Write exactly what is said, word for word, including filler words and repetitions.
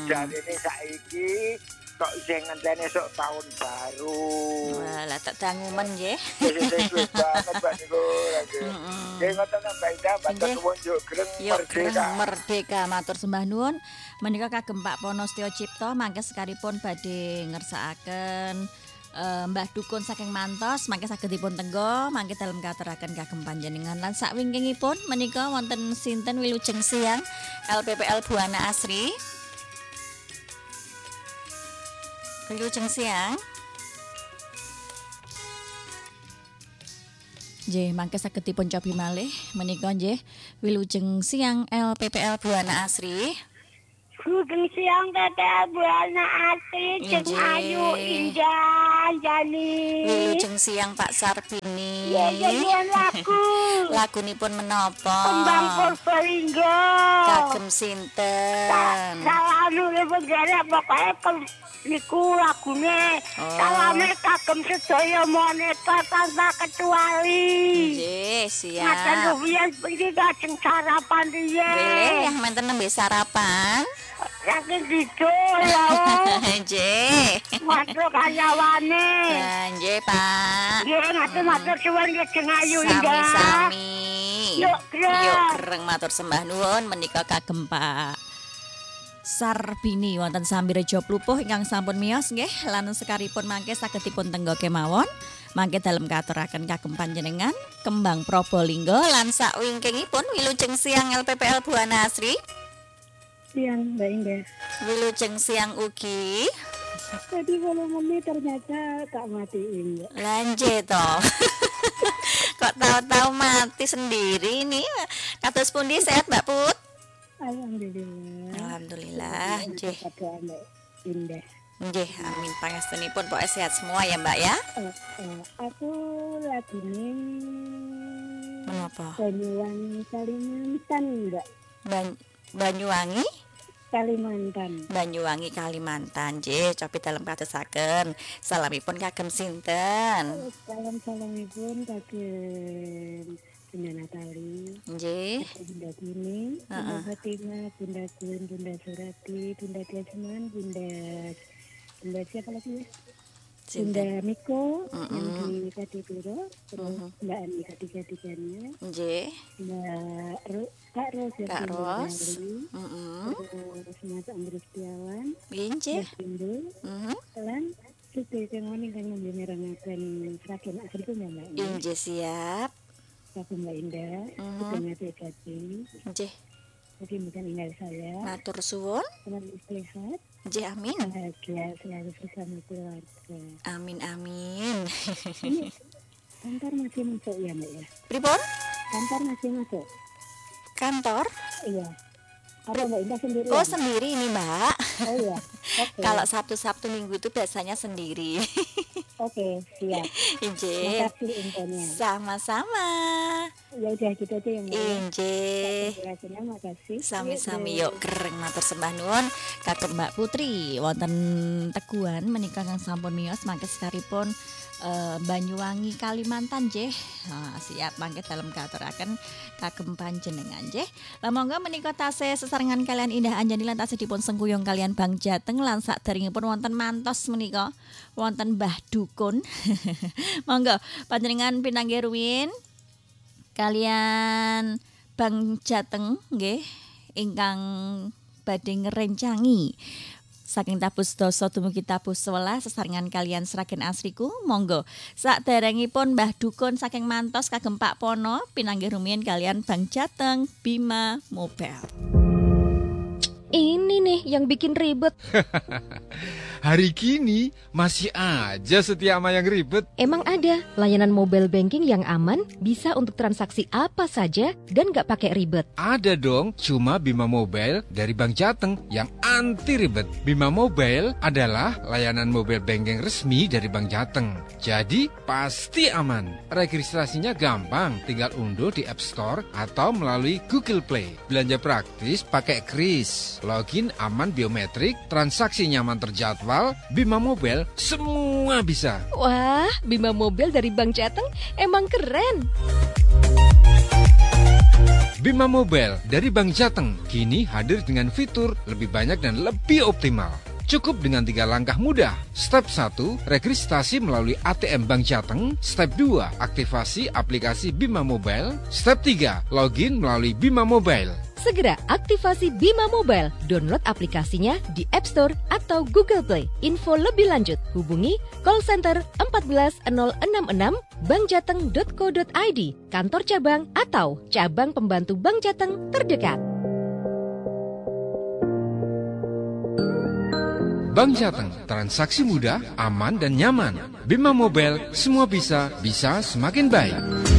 jarine saiki kok isih ngenteni sok tahun baru. Walah tak dangumen nggih. Wis banget Mbak niku lagi. Nggih ngoten Mbak Ida, matur nuwun yo greng merdeka. Merdeka matur sembah nuwun. Menika kagem Pak Pono Setyo Cipto mangke sekaripun badhe ngersakaken Uh, Mbah Dukun saking Mantos mangke saged dipun tenggo mangke dalem kateraken kagem panjenengan lan sakwingkingipun menika wonten sinten Wilujeng Siang L P P L Buana Asri. Wilujeng Siang nggih mangke saged dipun cobi malih menika nggih Wilujeng Siang L P P L Buana Asri. Wilujeng Siang Tete Buana Asri Jeng Ayu Indah Jani. Wilujeng Siang Pak Sarbini. Ya janjian lagu. Lagunipun menapa? Kembang Purbalingga. Kagem sinten? Salah nulipun gara pokoknya niku lagune. Oh. Salame kagem sedaya moneta tanpa kecuali. Nggih, siap. Ngaten rupiah iki kajeng sarapan riyen. Boleh yang menten nembe sarapan. Saking didol ya. Nggih. Matur karyawane. Lah nggih, Pak. Nggih, ngaten matur suwun Jeng Ayu Indah. Sami-sami. Yuk, greng. Yuk, greng matur sembah nuwun menika kagem Pak Sarbini wonten Sambirejo Plupuh ingkang sampun miyos nggih lan sekaripun mangke saged dipun tenggo kemawon mangke dalem katuraken kagem panjenengan Kembang Probolinggo lan sakwingkingipun Wilujeng Siang L P P L Buana Asri. Siang Mbak Indah. Wilujeng Siang ugi. Tadi kalau menit ternyata tak matiin. Lanje toh. Kok tahu-tahu mati sendiri nih. Kados pundi sehat Mbak Put? Alhamdulillah. Alhamdulillah, nggih. Mbak Indah. Nggih, amin pangestunipun pokoke sehat semua ya, Mbak ya. Uh, uh, aku lagi nih Menapa? Banyuwangi Kalimantan, Mbak. Ban- Banyuwangi? Kalimantan. Banyuwangi Kalimantan. Nggih, cobi dalem kadosaken. Salamipun kagem sinten? Salam-salamipun kagem Bunda Natali, Nggih. Bunda Tini, Bunda Uh-uh. Fatimah, Bunda Kun, Bunda Surati, Bunda Tiasman, Bunda Bunda siapa lagi ya? Bunda Sinten? Miko Mm-mm. yang di Kadipuro, terus Mhm. Mbak Ani ketiga-tiganya, Nggih. Mbak Ro, Kak Ros, yang Kak di Ros. Bali, Heeh. terus Mas Andri Setiawan, Nggih. Mas Indul, Mhm. lan Siti Tengoni yang menyerangakan Seragen Asri itu Mbak Ini. Nggih siap. Kagum Mbak Indah, Mhm. dengan T K T, Nggih. mungkin bukan tinggal saya, Matur suwun. selalu sehat, Nggih, amin. bahagia, selalu bersama keluarga. Amin amin. Ini kantor masih masuk ya Mbak ya? Pripun? Kantor masih masuk? Kantor? Iya. Apa Mbak Indah sendiri? Oh, sendiri ini, Mbak. Oh iya, oke. Kalau Sabtu-Sabtu Minggu itu biasanya sendiri. Oke, siap. Injih. Makasih infonya. Sama-sama. Ya udah gitu aja ya Mbak. ya. Injih. Penjelasannya makasih. Sami-sami Iya, yuk kereng matur sembah nuwun kagem Mbak Putri wonten Teguhan menika kang sampun miyos mangke sekaripun eh, Banyuwangi Kalimantan nggih. Ha, siap mangke dalem katuraken kagem panjenengan nggih. Lah monggo menika tasih sesarengan kalian Indah Anjani lan tasih dipun sengkuyung kalian Bang Jateng lan saderengipun wonten Mantos menika wonten Mbah Dukun. Monggo panjenengan pinanggih rumiyin kalian Bang Jateng nggih ingkang badhe ngrencangi saking tabuh sedasa dumugi tabuh sewelas sesarengan kalian Seragen Asriku monggo saderengipun Mbah Dukun saking Mantos kagem Pak Pono pinanggih rumiyin kalian Bang Jateng Bima Mobile. Ini nih yang bikin ribet. Hari kini masih aja setia ama yang ribet. Emang ada layanan mobile banking yang aman, bisa untuk transaksi apa saja dan gak pakai ribet. Ada dong, cuma Bima Mobile dari Bank Jateng yang anti ribet. Bima Mobile adalah layanan mobile banking resmi dari Bank Jateng. Jadi pasti aman. Registrasinya gampang, tinggal unduh di App Store atau melalui Google Play. Belanja praktis pakai kris, login aman biometrik, transaksi nyaman terjadwal. Bima Mobile semua bisa. Wah, Bima Mobile dari Bank Jateng emang keren. Bima Mobile dari Bank Jateng kini hadir dengan fitur lebih banyak dan lebih optimal. Cukup dengan tiga langkah mudah. Step satu, registrasi melalui A T M Bank Jateng. Step dua, aktivasi aplikasi Bima Mobile. Step tiga, login melalui Bima Mobile. Segera aktivasi Bima Mobile, download aplikasinya di App Store atau Google Play. Info lebih lanjut, hubungi call center empat belas nol enam enam bankjateng dot co dot i d, kantor cabang atau cabang pembantu Bank Jateng terdekat. Bank Jateng, transaksi mudah, aman dan nyaman. Bima Mobile, semua bisa, bisa semakin baik.